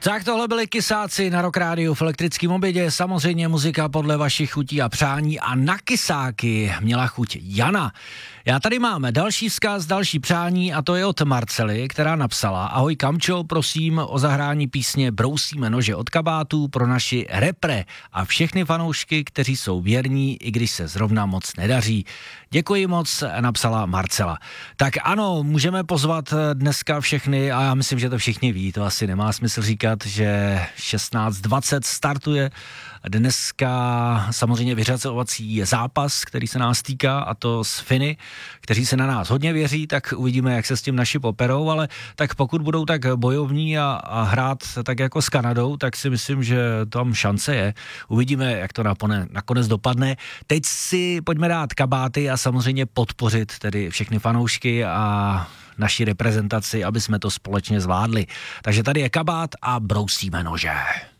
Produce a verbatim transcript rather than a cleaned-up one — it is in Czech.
Tak tohle byli Kysáci na Rock Rádiu v elektrickém obědě, samozřejmě muzika podle vašich chutí a přání a na kysáky měla chuť Jana. Já tady mám další vzkaz, další přání a to je od Marcely, která napsala: Ahoj Kamčo, prosím o zahrání písně Brousíme nože od kabátů pro naši repre a všechny fanoušky, kteří jsou věrní, i když se zrovna moc nedaří. Děkuji moc, napsala Marcela. Tak ano, můžeme pozvat dneska všechny a já myslím, že to všichni ví, to asi nemá smysl říkat, že šestnáct dvacet startuje dneska samozřejmě vyřazovací zápas, který se nás týká, a to s Finy, kteří se na nás hodně věří, tak uvidíme, jak se s tím naši poperou, ale tak pokud budou tak bojovní a, a hrát tak jako s Kanadou, tak si myslím, že tam šance je. Uvidíme, jak to napone, nakonec dopadne. Teď si pojďme dát kabáty a samozřejmě podpořit tedy všechny fanoušky a naši reprezentaci, aby jsme to společně zvládli. Takže tady je kabát a brousíme nože.